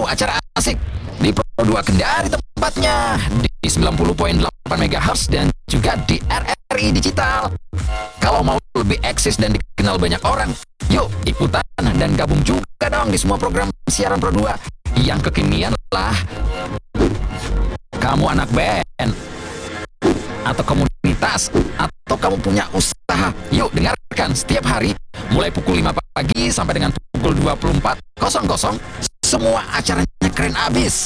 acara asik di Pro 2 Kendari tempatnya di 90.8 MHz dan juga di RRI Digital. Kalau mau lebih eksis dan dikenal banyak orang, yuk ikutan dan gabung juga dong di semua program siaran Pro 2 yang kekinian lah. Kamu anak band atau komunitas atau kamu punya usaha, yuk dengarkan setiap hari mulai pukul 5 pagi sampai dengan pukul 24.00. Semua acaranya keren abis.